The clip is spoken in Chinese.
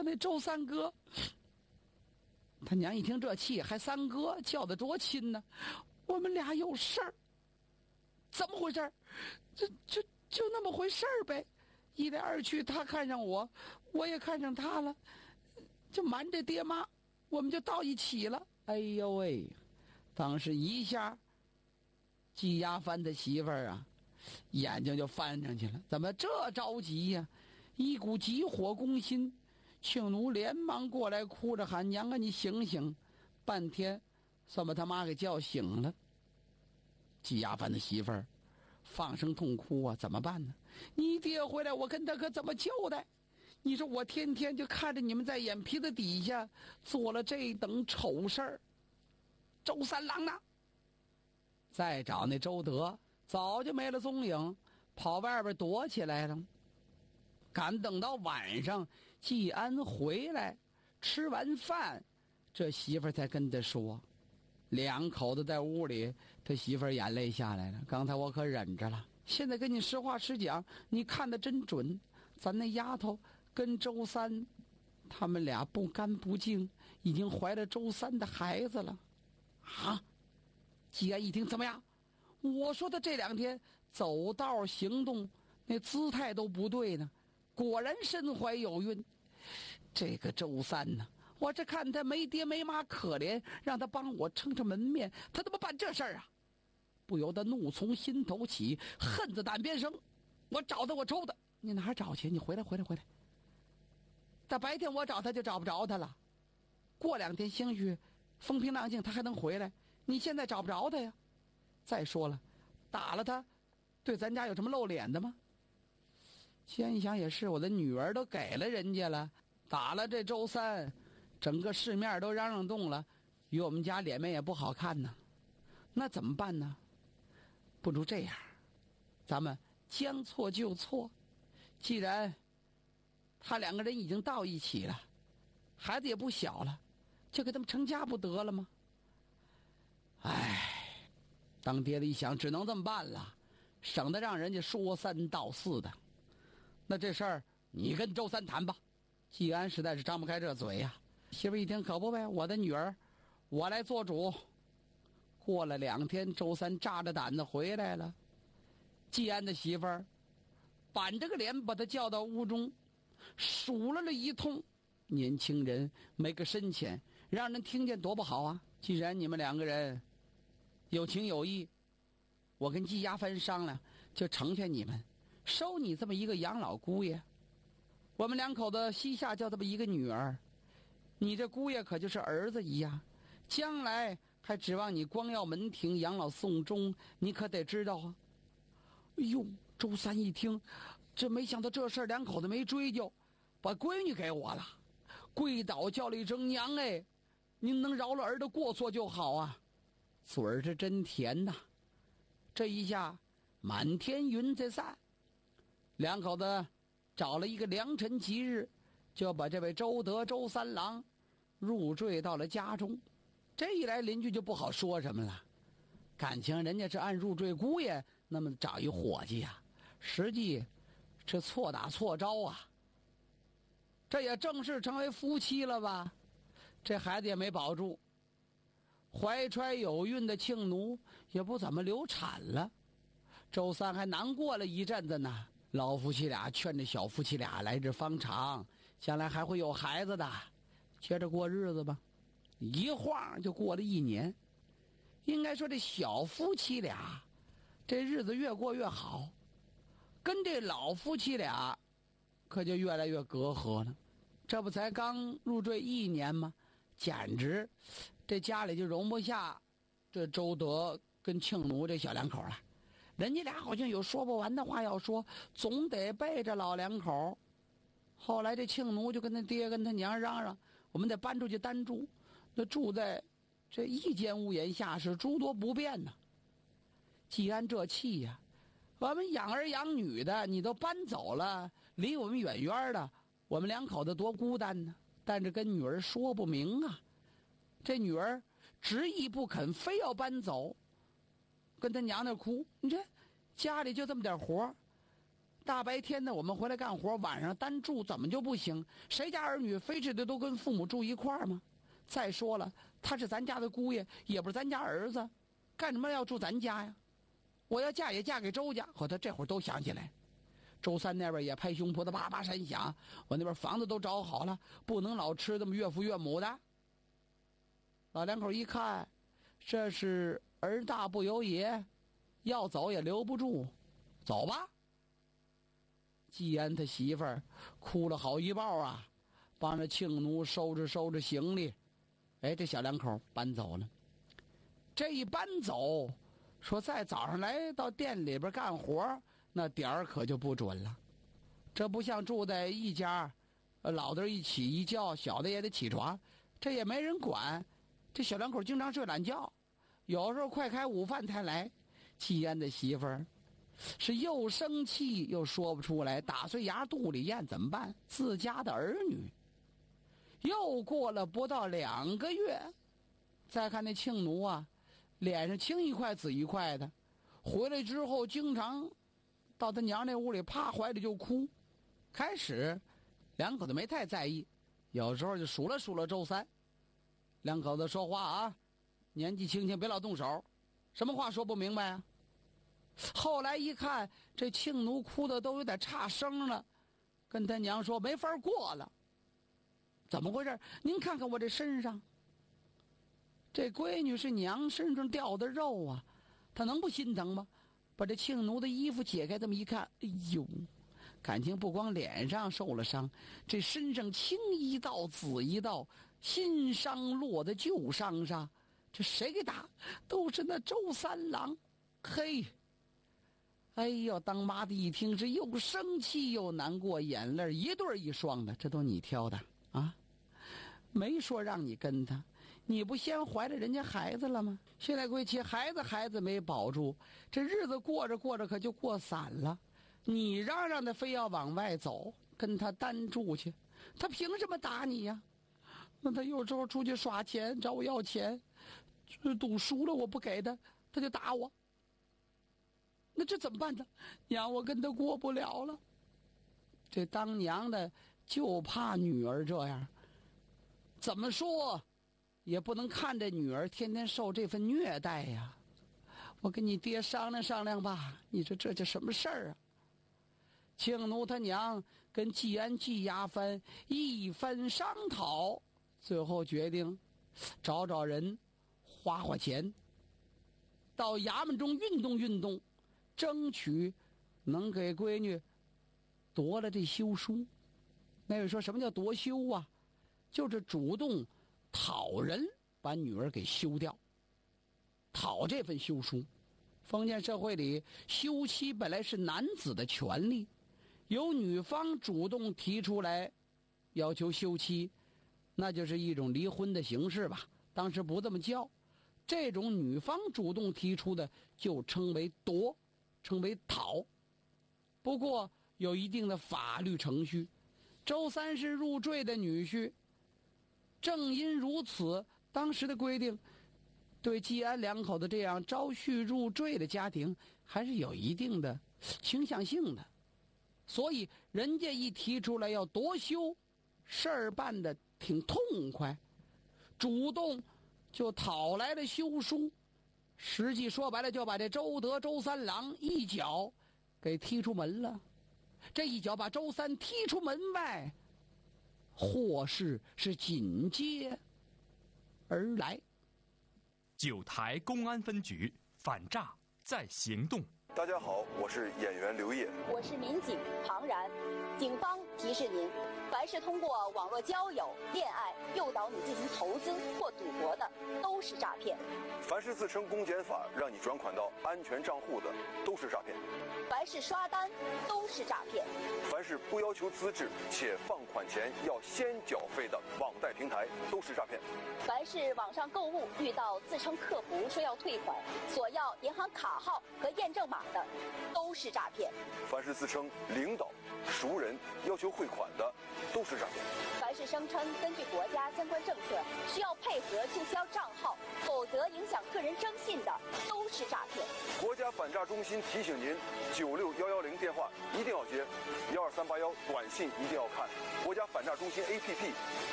那周三哥，他娘一听这气，还三哥，叫得多亲呢。我们俩有事儿。怎么回事？就那么回事儿呗。一来二去，他看上我，我也看上他了，就瞒着爹妈，我们就到一起了。哎呦喂，当时一下季亚帆的媳妇儿啊，眼睛就翻上去了。怎么这着急呀？一股急火攻心，庆奴连忙过来，哭着喊：“娘啊，你醒醒！”半天算把他妈给叫醒了。季亚帆的媳妇儿放声痛哭啊！怎么办呢？你爹回来，我跟他可怎么交代？你说我天天就看着你们在眼皮子底下做了这等丑事儿。周三郎呢？再找那周德，早就没了踪影，跑外边躲起来了。赶等到晚上，季安回来，吃完饭，这媳妇儿才跟他说。两口子在屋里，他媳妇儿眼泪下来了。刚才我可忍着了，现在跟你实话实讲，你看得真准。咱那丫头跟周三，他们俩不干不净，已经怀了周三的孩子了。啊！季安一听，怎么样？我说他这两天走道行动，那姿态都不对呢，果然身怀有孕。这个周三呢？我这看他没爹没妈可怜，让他帮我撑撑门面，他怎么办这事儿啊？不由得怒从心头起，恨自胆边生。我找他，我抽他。你哪儿找去？你回来。大白天我找他就找不着他了，过两天兴许风平浪静他还能回来，你现在找不着他呀。再说了，打了他对咱家有什么露脸的吗？想一想也是，我的女儿都给了人家了，打了这周三，整个市面都嚷嚷动了，与我们家脸面也不好看呢。那怎么办呢？不如这样，咱们将错就错。既然他两个人已经到一起了，孩子也不小了，就给他们成家不得了吗？唉，当爹的一想，只能这么办了，省得让人家说三道四的。那这事儿你跟周三谈吧。季安实在是张不开这嘴呀。媳妇一听，可不呗，我的女儿我来做主。过了2天，周三扎着胆子回来了。季安的媳妇儿板着个脸把他叫到屋中，数落了一通。年轻人没个深浅，让人听见多不好啊。既然你们两个人有情有义，我跟季亚帆商量，就成全你们，收你这么一个养老姑爷。我们两口子膝下就这么一个女儿，你这姑爷可就是儿子一样，将来还指望你光耀门庭养老送终，你可得知道啊。哎呦，周三一听，这没想到这事儿两口子没追究，把闺女给我了，跪倒叫了一声娘哎，您能饶了儿的过错就好啊。嘴儿是真甜呐。这一下满天云彩散，两口子找了一个良辰吉日，就把这位周德周三郎入赘到了家中。这一来邻居就不好说什么了，感情人家是按入赘姑爷那么找一伙计呀，实际这错打错招啊。这也正式成为夫妻了吧？这孩子也没保住，怀揣有孕的庆奴也不怎么流产了。周三还难过了一阵子呢，老夫妻俩劝着小夫妻俩来日方长，将来还会有孩子的，接着过日子吧。一晃就过了1年，应该说这小夫妻俩这日子越过越好，跟这老夫妻俩可就越来越隔阂了。这不才刚入赘1年吗？简直这家里就容不下这周德跟庆奴这小两口了。人家俩好像有说不完的话要说，总得背着老两口。后来这庆奴就跟他爹跟他娘嚷嚷，我们得搬出去单住，那住在这一间屋檐下是诸多不便呢。季安这气呀，我们养儿养女的你都搬走了，离我们远远的，我们两口子多孤单呢。但是跟女儿说不明啊，这女儿执意不肯，非要搬走，跟他娘那哭。你这家里就这么点活， 大白天的我们回来干活，晚上单住怎么就不行？谁家儿女非得都跟父母住一块儿吗？再说了，他是咱家的姑爷，也不是咱家儿子，干什么要住咱家呀？我要嫁也嫁给周家。和他这会儿都想起来，周三那边也拍胸脯的叭叭山响，我那边房子都找好了，不能老吃这么岳父岳母的。老两口一看，这是儿大不由爷，要走也留不住，走吧。季安他媳妇儿哭了好一抱啊，帮着庆奴收拾收拾行李。哎，这小两口搬走了。这一搬走，说再早上来到店里边干活，那点儿可就不准了。这不像住在一家，老的一起一觉，小的也得起床，这也没人管。这小两口经常睡懒觉，有时候快开午饭才来。季安的媳妇儿是又生气又说不出来，打碎牙肚里咽，怎么办？自家的儿女。又过了不到2个月，再看那庆奴啊，脸上青一块紫一块的，回来之后经常到他娘那屋里趴怀里就哭。开始两口子没太在意，有时候就数了周三。两口子说话啊，年纪轻轻别老动手，什么话说不明白啊？后来一看这庆奴哭的都有点差声了，跟他娘说没法过了。怎么回事？您看看我这身上，这闺女是娘身上掉的肉啊，她能不心疼吗？把这庆奴的衣服解开，这么一看，哎呦，感情不光脸上受了伤，这身上青一道紫一道，新伤落在旧伤上。这谁给打？都是那周三郎。嘿，哎呦，当妈的一听是又生气又难过，眼泪一对一双的。这都你挑的啊？没说让你跟他，你不先怀了人家孩子了吗？现在归其孩子没保住，这日子过着过着可就过散了。你让他非要往外走，跟他单住去，他凭什么打你呀？那他有时候出去耍钱找我要钱，赌输了我不给他，他就打我。那这怎么办呢？娘，我跟他过不了了。这当娘的就怕女儿这样，怎么说也不能看着女儿天天受这份虐待呀。我跟你爹商量商量吧，你说这叫什么事儿啊？庆奴他娘跟季安季牙藩一番商讨，最后决定找人花钱，到衙门中运动运动，争取能给闺女夺了这休书。那位说什么叫夺休啊？就是主动讨人把女儿给休掉，讨这份休书。封建社会里，休妻本来是男子的权利，由女方主动提出来要求休妻，那就是一种离婚的形式吧。当时不这么叫，这种女方主动提出的就称为夺，称为讨。不过有一定的法律程序。周三是入赘的女婿，正因如此，当时的规定对季安两口子这样招婿入赘的家庭还是有一定的倾向性的。所以人家一提出来要夺休，事儿办得挺痛快，主动就讨来了休书。实际说白了，就把这周德周三郎一脚给踢出门了。这一脚把周三踢出门外，祸事是紧接而来。 九台公安分局反诈在行动。 大家好，我是演员刘烨， 我是民警庞然。警方提示您，凡是通过网络交友、恋爱诱导你进行投资或赌博的，都是诈骗； 凡是自称公检法让你转款到安全账户的，都是诈骗； 凡是刷单，都是诈骗； 凡是不要求资质且放款前要先缴费的网贷平台， 来都是诈骗。 凡是网上购物遇到自称客服说要退款、索要银行卡号和验证码的，都是诈骗。 凡是自称领导、熟人要求汇款的，都是诈骗。 凡是声称根据国家相关政策需要配合注销账号，否则影响个人征信的，都是诈骗。 国家反诈中心提醒您：96110电话一定要接，12381短信一定要看。国家反诈中心 APP